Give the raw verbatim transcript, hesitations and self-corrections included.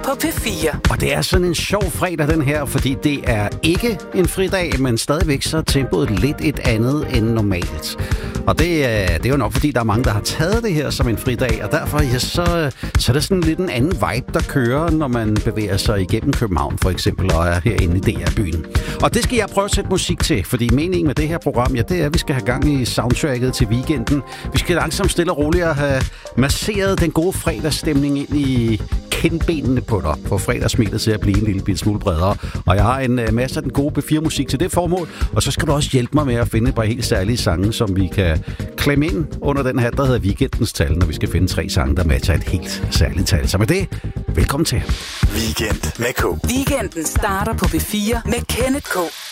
P fire. Og det er sådan en sjov fredag den her, fordi det er ikke en fridag, men stadigvæk så er tempoet lidt et andet end normalt. Og det, det er jo nok, fordi der er mange, der har taget det her som en fridag, og derfor ja, så, så er det sådan lidt en anden vibe, der kører, når man bevæger sig igennem København for eksempel, og er herinde i D R-byen. Og det skal jeg prøve at sætte musik til, fordi meningen med det her program, ja, det er, at vi skal have gang i soundtracket til weekenden. Vi skal langsomt stille og roligt have masseret den gode fredagsstemning ind i kindbenene på dig, for fredagssmilet til at blive en lille bit smule bredere. Og jeg har en uh, masse af den gode B fire musik til det formål, og så skal du også hjælpe mig med at finde et par helt særlige sange, som vi kan klemme ind under den her, der hedder Weekendens tal, når vi skal finde tre sange, der matcher et helt særligt tal. Så med det, velkommen til Weekend med K. Weekenden starter på B fire med Kenneth K.